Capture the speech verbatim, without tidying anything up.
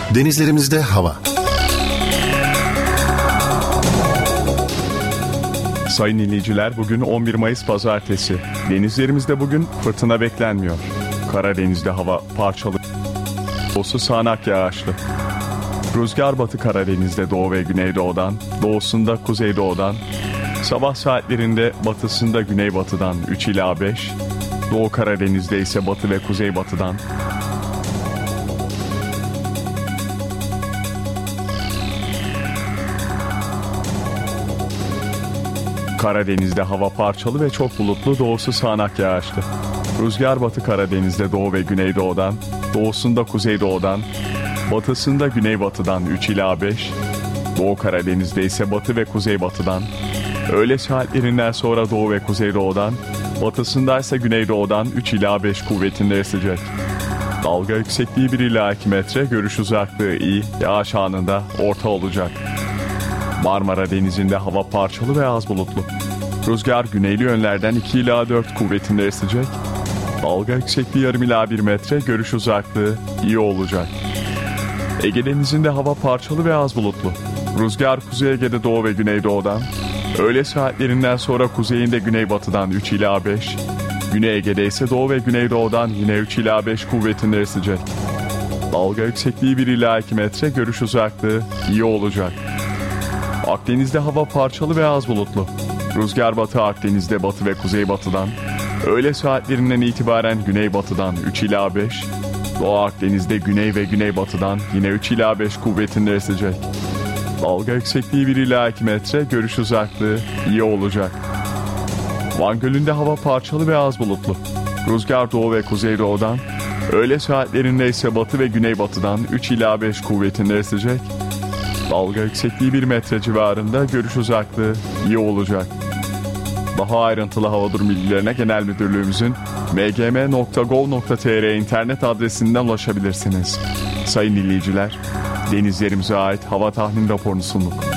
Denizlerimizde hava. Sayın dinleyiciler, bugün on bir Mayıs Pazartesi. Denizlerimizde bugün fırtına beklenmiyor. Karadeniz'de hava parçalı, doğusu sağanak yağışlı. Rüzgar batı Karadeniz'de doğu ve güneydoğudan, doğusunda kuzeydoğudan, sabah saatlerinde batısında güneybatıdan üç ila beş, Doğu Karadeniz'de ise batı ve kuzeybatıdan, Karadeniz'de hava parçalı ve çok bulutlu, doğusu sağanak yağışlı. Rüzgar batı Karadeniz'de doğu ve güneydoğudan, doğusunda kuzeydoğudan, batısında güneybatıdan üç ila beş, Doğu Karadeniz'de ise batı ve kuzeybatıdan, öğle saatlerinden sonra doğu ve kuzeydoğudan, batısında ise güneydoğudan üç ila beş kuvvetinde esecek. Dalga yüksekliği bir ila iki metre, görüş uzaklığı iyi, yağış anında orta olacak. Marmara Denizi'nde hava parçalı ve az bulutlu. Rüzgar güneyli yönlerden iki ila dört kuvvetinde esecek. Dalga yüksekliği yarım ila bir metre, görüş uzaklığı iyi olacak. Ege Denizi'nde hava parçalı ve az bulutlu. Rüzgar Kuzey Ege'de doğu ve güneydoğudan, öğle saatlerinden sonra kuzeyinde güneybatıdan üç ila beş, Güney Ege'de ise doğu ve güneydoğudan yine üç ila beş kuvvetinde esecek. Dalga yüksekliği bir ila iki metre, görüş uzaklığı iyi olacak. Akdeniz'de hava parçalı ve az bulutlu. Rüzgar batı Akdeniz'de batı ve kuzeybatıdan, öğle saatlerinden itibaren güneybatıdan üç ila beş, Doğu Akdeniz'de güney ve güneybatıdan yine üç ila beş kuvvetinde esecek. Dalga yüksekliği bir ila iki metre, görüş uzaklığı iyi olacak. Van Gölü'nde hava parçalı ve az bulutlu. Rüzgar doğu ve kuzeydoğudan, öğle saatlerinde ise batı ve güneybatıdan üç ila beş kuvvetinde esecek. Dalga yüksekliği bir metre civarında, görüş uzaklığı iyi olacak. Daha ayrıntılı hava durum bilgilerine Genel Müdürlüğümüzün m g m nokta gov nokta t r internet adresinden ulaşabilirsiniz. Sayın dinleyiciler, denizlerimize ait hava tahmin raporunu sunduk.